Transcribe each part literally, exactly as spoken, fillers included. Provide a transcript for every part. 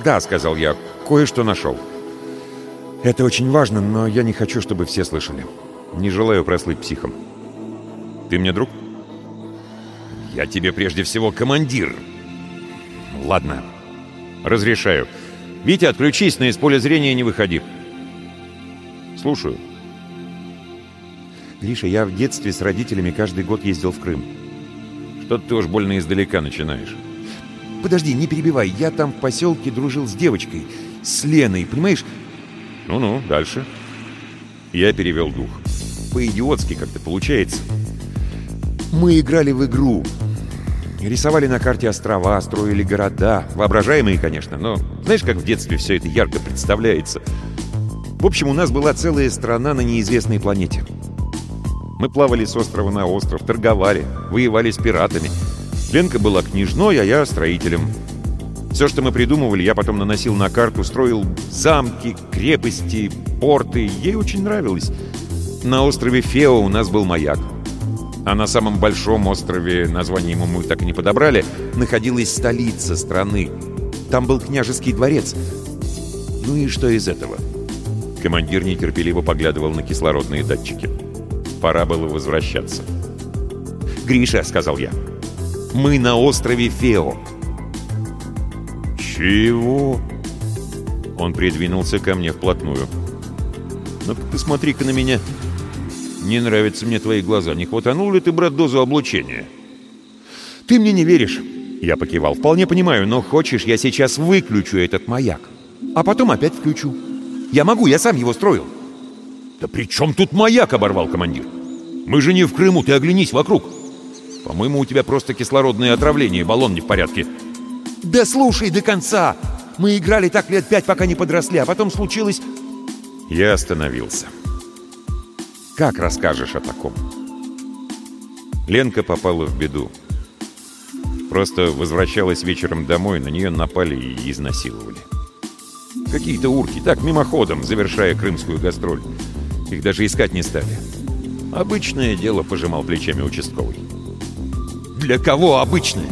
да», — сказал я, — «кое-что нашел». «Это очень важно, но я не хочу, чтобы все слышали. Не желаю прослыть психом». «Ты мне друг?» «Я тебе прежде всего командир». «Ладно, разрешаю. Витя, отключись, но из поля зрения не выходи». «Слушаю». «Гриша, я в детстве с родителями каждый год ездил в Крым». «Что-то ты уж больно издалека начинаешь». «Подожди, не перебивай. Я там в поселке дружил с девочкой, с Леной, понимаешь?» «Ну-ну, дальше». Я перевел дух. По-идиотски как-то получается. «Мы играли в игру. Рисовали на карте острова, строили города. Воображаемые, конечно, но знаешь, как в детстве все это ярко представляется. В общем, у нас была целая страна на неизвестной планете. Мы плавали с острова на остров, торговали, воевали с пиратами. Ленка была княжной, а я строителем. Все, что мы придумывали, я потом наносил на карту, строил замки, крепости, порты. Ей очень нравилось. На острове Фео у нас был маяк. А на самом большом острове, название ему мы так и не подобрали, находилась столица страны. Там был княжеский дворец. Ну и что из этого?» Командир нетерпеливо поглядывал на кислородные датчики. Пора было возвращаться. «Гриша», — сказал я, — «мы на острове Фео». «Чего?» Он придвинулся ко мне вплотную. «Ну-ка, посмотри-ка на меня. Не нравятся мне твои глаза. Не хватанул ли ты, брат, дозу облучения?» «Ты мне не веришь?» Я покивал. «Вполне понимаю, но хочешь, я сейчас выключу этот маяк, а потом опять включу. Я могу, я сам его строил». «Да при чем тут маяк?» — оборвал командир. «Мы же не в Крыму, ты оглянись вокруг. По-моему, у тебя просто кислородное отравление, баллон не в порядке». «Да слушай до конца! Мы играли так лет пять, пока не подросли, а потом случилось...» Я остановился. «Как расскажешь о таком?» Ленка попала в беду. Просто возвращалась вечером домой, на нее напали и изнасиловали. Какие-то урки, так, мимоходом, завершая крымскую гастроль. Их даже искать не стали. Обычное дело, пожимал плечами участковый. «Для кого обычное?»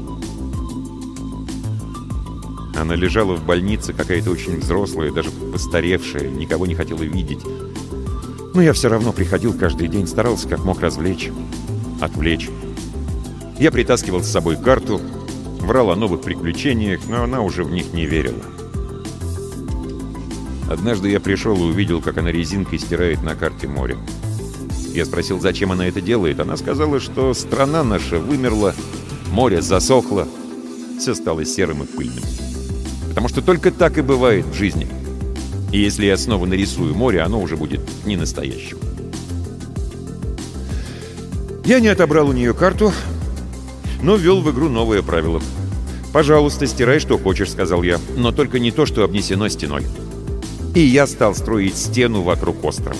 Она лежала в больнице, какая-то очень взрослая, даже постаревшая, никого не хотела видеть. Но я все равно приходил каждый день, старался как мог развлечь, отвлечь. Я притаскивал с собой карту, врал о новых приключениях, но она уже в них не верила. Однажды я пришел и увидел, как она резинкой стирает на карте море. Я спросил, зачем она это делает. Она сказала, что страна наша вымерла, море засохло, все стало серым и пыльным. Потому что только так и бывает в жизни. И если я снова нарисую море, оно уже будет не настоящим. Я не отобрал у нее карту, но ввел в игру новое правило. «Пожалуйста, стирай, что хочешь», — сказал я, «но только не то, что обнесено стеной». И я стал строить стену вокруг острова.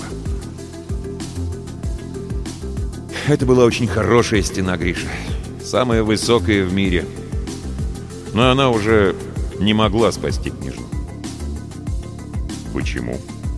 Это была очень хорошая стена, Гриша. Самая высокая в мире. Но она уже не могла спасти княжну. Почему?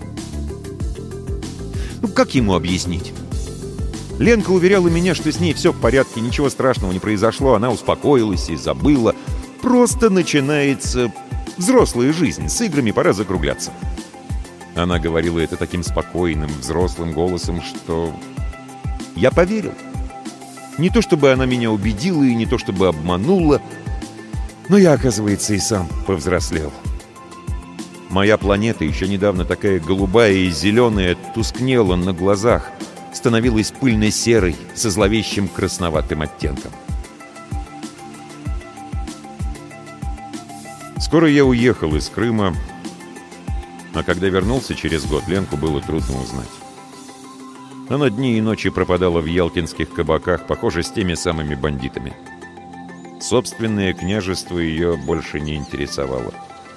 Ну, как ему объяснить? Ленка уверяла меня, что с ней все в порядке, ничего страшного не произошло, она успокоилась и забыла. Просто начинается взрослая жизнь, с играми пора закругляться. Она говорила это таким спокойным, взрослым голосом, что я поверил. Не то чтобы она меня убедила и не то чтобы обманула, но я, оказывается, и сам повзрослел. Моя планета, еще недавно такая голубая и зеленая, тускнела на глазах, становилась пыльно-серой, со зловещим красноватым оттенком. Скоро я уехал из Крыма, а когда вернулся через год, Ленку было трудно узнать. Она дни и ночи пропадала в ялтинских кабаках, похоже, с теми самыми бандитами. Собственное княжество ее больше не интересовало.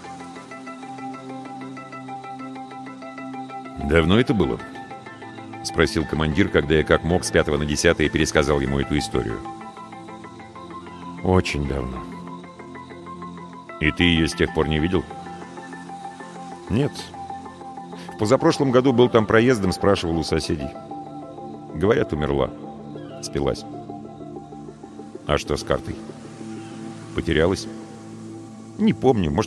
«Давно это было?» — спросил командир, когда я как мог с пятого на десятое пересказал ему эту историю. «Очень давно». «И ты ее с тех пор не видел?» «Нет. В позапрошлом году был там проездом, спрашивал у соседей. Говорят, умерла. Спилась». «А что с картой?» «Потерялась?» «Не помню. Может,